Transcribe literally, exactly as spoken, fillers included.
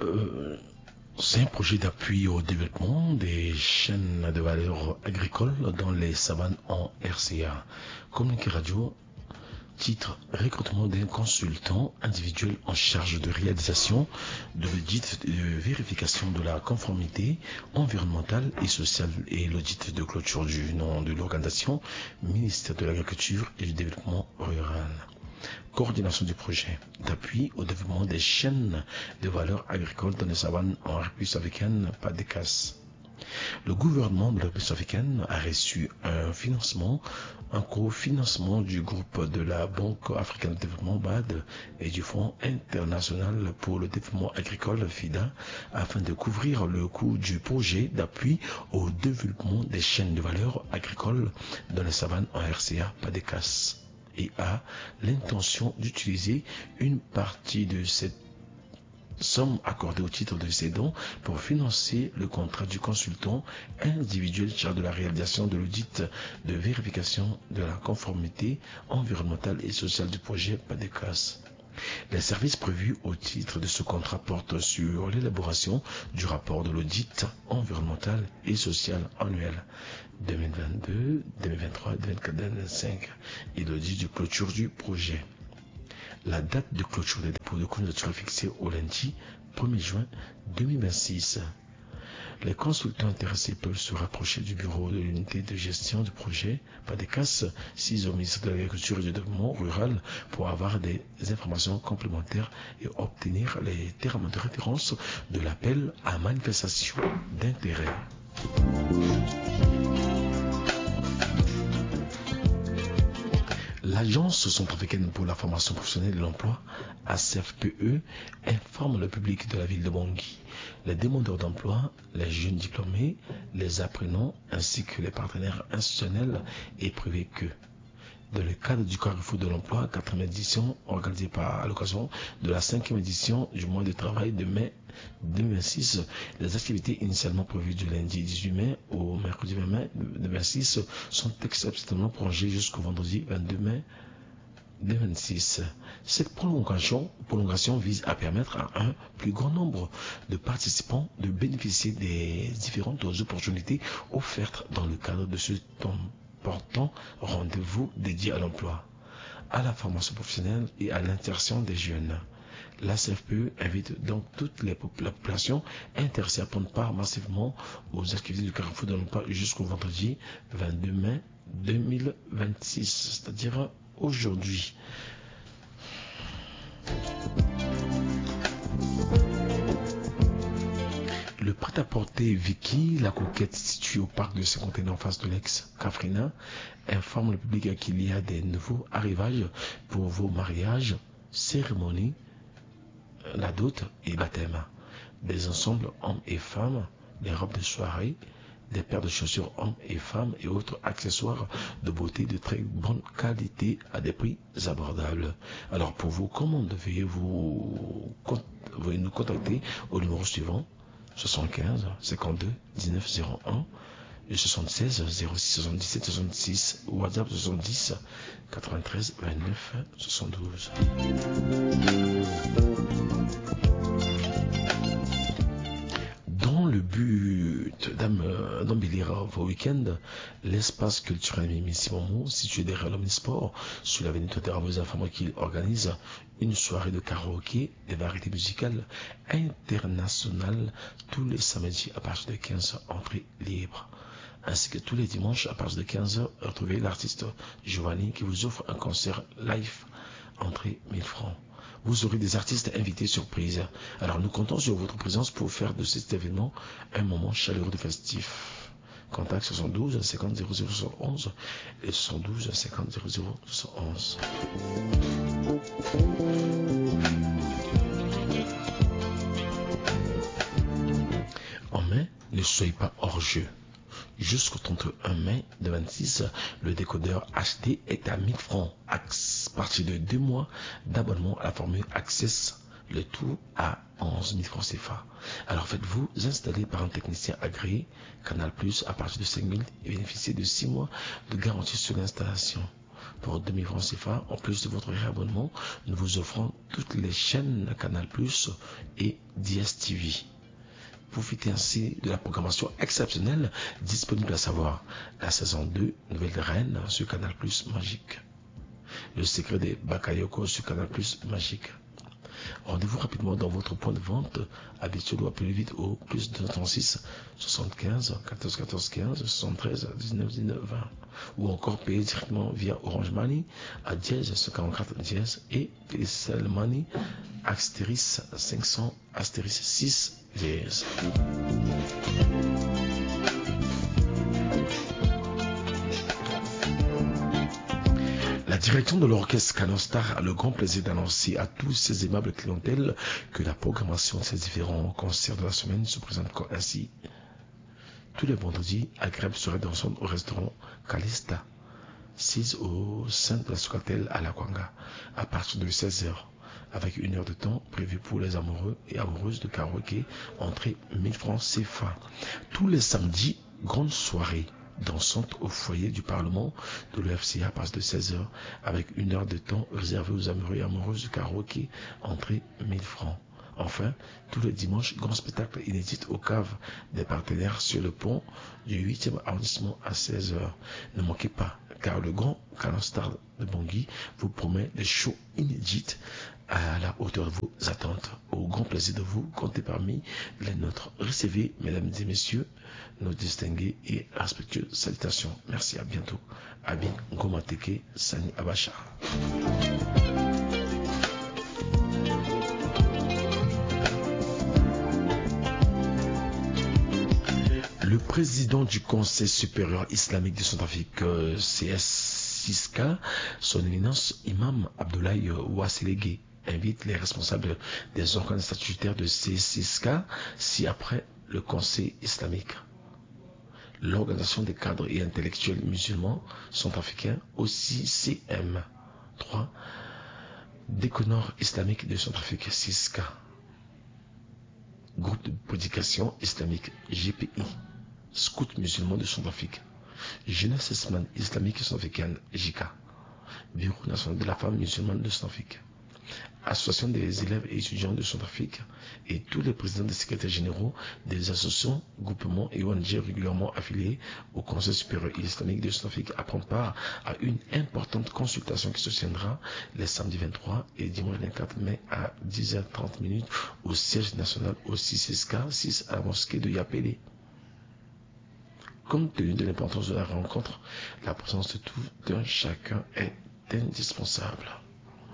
Euh, c'est un projet d'appui au développement des chaînes de valeur agricole dans les savanes en R C A. Communiqué radio, titre recrutement d'un consultant individuel en charge de réalisation de l'audit de vérification de la conformité environnementale et sociale et l'audit de clôture du nom de l'organisation ministère de l'Agriculture et du Développement rural. Coordination du projet d'appui au développement des chaînes de valeur agricole dans les savanes en République africaine, P A D C A S. Le gouvernement de la République africaine a reçu un financement, un cofinancement du groupe de la Banque africaine de développement B A D et du Fonds international pour le développement agricole F I D A afin de couvrir le coût du projet d'appui au développement des chaînes de valeur agricole dans les savanes en R C A, P A D C A S, et a l'intention d'utiliser une partie de cette somme accordée au titre de ces dons pour financer le contrat du consultant individuel chargé de la réalisation de l'audit de vérification de la conformité environnementale et sociale du projet P A D C A S. Les services prévus au titre de ce contrat portent sur l'élaboration du rapport de l'audit environnemental et social annuel deux mille vingt-deux, deux mille vingt-trois, deux mille vingt-quatre, deux mille vingt-cinq et l'audit de clôture du projet. La date de clôture des dépôts de candidature est fixée au lundi premier juin deux mille vingt-six. Les consultants intéressés peuvent se rapprocher du bureau de l'unité de gestion du projet P A D C A S, six au ministère de l'Agriculture et du Développement rural pour avoir des informations complémentaires et obtenir les termes de référence de l'appel à manifestation d'intérêt. L'Agence centrafricaine pour la formation professionnelle et l'emploi, A C F P E, informe le public de la ville de Bangui, les demandeurs d'emploi, les jeunes diplômés, les apprenants ainsi que les partenaires institutionnels et privés que, dans le cadre du Carrefour de l'emploi, quatrième édition organisée par à l'occasion de la cinquième édition du mois de travail de mai deux mille vingt-six, les activités initialement prévues du lundi dix-huit mai au mercredi vingt mai deux mille vingt-six sont exceptionnellement prolongées jusqu'au vendredi vingt-deux mai deux mille vingt-six. Cette prolongation, prolongation vise à permettre à un plus grand nombre de participants de bénéficier des différentes opportunités offertes dans le cadre de ce important rendez-vous dédié à l'emploi, à la formation professionnelle et à l'insertion des jeunes. L'A C F P E invite donc toutes les populations intéressées à prendre part massivement aux activités du Carrefour de l'emploi jusqu'au vendredi vingt-deux mai deux mille vingt-six, c'est-à-dire aujourd'hui. Le prêt-à-porter Vicky, la coquette située au parc de Saint-Contenay en face de l'ex-Cafrina, informe le public qu'il y a des nouveaux arrivages pour vos mariages, cérémonies, la dot et baptême. Des ensembles hommes et femmes, des robes de soirée, des paires de chaussures hommes et femmes et autres accessoires de beauté de très bonne qualité à des prix abordables. Alors pour vos commandes, veuillez vous veuillez nous contacter au numéro suivant soixante-quinze cinquante-deux dix-neuf zéro un et soixante-seize zéro six soixante-dix-sept soixante-six, WhatsApp soixante-dix quatre-vingt-treize vingt-neuf soixante-douze. Dans le but d'embellir vos week-ends, l'espace culturel Mimi Simomo, situé derrière l'Omnisport, sur l'avenue Toter, vous informe qu'il organise une soirée de karaoké, des variétés musicales internationales tous les samedis à partir de quinze heures, entrée libre. Ainsi que tous les dimanches à partir de quinze heures, retrouvez l'artiste Giovanni qui vous offre un concert live, entrée mille francs. Vous aurez des artistes invités surprise. Alors nous comptons sur votre présence pour faire de cet événement un moment chaleureux et festif. Contact soixante-douze cinquante zéro zéro soixante-onze et soixante-douze cinquante zéro zéro soixante-onze. En mai, ne soyez pas hors jeu. Jusqu'au trente-et-un mai deux mille vingt-six, le décodeur H D est à mille francs à partir de deux mois d'abonnement à la formule Access, le tout à onze mille francs C F A. Alors faites-vous installer par un technicien agréé Canal Plus à partir de cinq mille et bénéficiez de six mois de garantie sur l'installation. pour deux mille francs C F A. En plus de votre réabonnement, nous vous offrons toutes les chaînes Canal plus et D S T V. Profitez ainsi de la programmation exceptionnelle disponible, à savoir la saison deux, Nouvelle Reine sur Canal plus Magique, Le Secret des Bakayoko sur Canal plus Magique. Rendez-vous rapidement dans votre point de vente habituel ou appelez vite au plus deux cent trente-six soixante-quinze quatorze quatorze quinze soixante-treize dix-neuf dix-neuf vingt ou encore payer directement via Orange Money à dièse cent quarante-quatre dièse et Paycell Money astérisque cinq cents astérisque six dièse. La direction de l'orchestre Canon Star a le grand plaisir d'annoncer à tous ses aimables clientèles que la programmation de ces différents concerts de la semaine se présente ainsi. Tous les vendredis, agréable serait dansant au restaurant Calista, six au cinq de la Socatel à la Kwanga, à partir de seize heures, avec une heure de temps prévue pour les amoureux et amoureuses de karaoké, entrée mille francs C F A. Tous les samedis, grande soirée dansante au foyer du Parlement de l'E F C A à partir de seize heures, avec une heure de temps réservée aux amoureux et amoureuses de karaoké, entrée mille francs. Enfin, tous les dimanches, grand spectacle inédit au cave des partenaires sur le pont du huitième arrondissement à seize heures. Ne manquez pas, car le grand Canon Star de Bangui vous promet des shows inédits à la hauteur de vos attentes. Au grand plaisir de vous compter parmi les nôtres. Recevez, mesdames et messieurs, nos distinguées et respectueuses salutations. Merci, à bientôt. Abi Ngomateke Sani Abacha. Le président du Conseil supérieur islamique de Centrafrique, C S six K, son éminence Imam Abdoulaye Ouassélégué, invite les responsables des organes statutaires de C S six K ci-après le Conseil islamique, l'Organisation des cadres et intellectuels musulmans centrafricains, aussi C M trois, Déconor islamique de Centrafrique six K, Groupe de prédication islamique G P I, Scout musulman de Centrafrique, Jeunesse islamique centrafricaine J K, Bureau national de la femme musulmane de Centrafrique, Association des élèves et étudiants de Centrafrique et tous les présidents des secrétaires généraux des associations, groupements et O N G régulièrement affiliés au Conseil supérieur islamique de Centrafrique à prendre part à une importante consultation qui se tiendra les samedis vingt-trois et dimanche vingt-quatre mai à dix heures trente au siège national au six K six à la mosquée de Yapélé. Compte tenu de l'importance de la rencontre, la présence de tout un chacun est indispensable.